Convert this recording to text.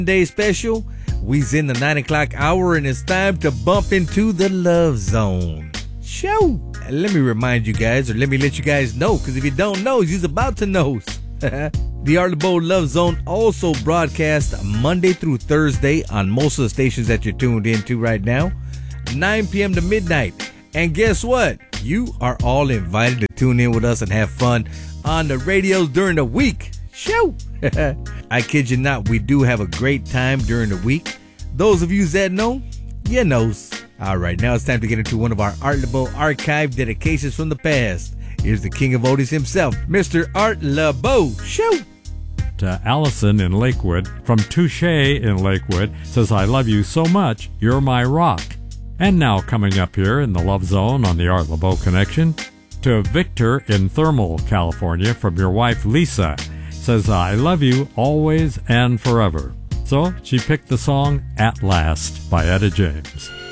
Day special. We's in the 9 o'clock hour and it's time to bump into the Love Zone. Show. Let me remind you guys, or let me let you guys know, because if you don't know, you're about to know. The Art LeBeau Love Zone also broadcasts Monday through Thursday on most of the stations that you're tuned into right now, 9 p.m. to midnight. And guess what? You are all invited to tune in with us and have fun on the radios during the week. Show. I kid you not, we do have a great time during the week. Those of you that know, you knows. All right, now it's time to get into one of our Art LeBeau archive dedications from the past. Here's the king of oldies himself, Mr. Art LeBeau. Shoot! To Allison in Lakewood from Touche in Lakewood says, I love you so much, you're my rock. And now coming up here in the Love Zone on the Art LeBeau Connection, to Victor in Thermal, California from your wife Lisa, says, I love you always and forever. So she picked the song At Last by Etta James.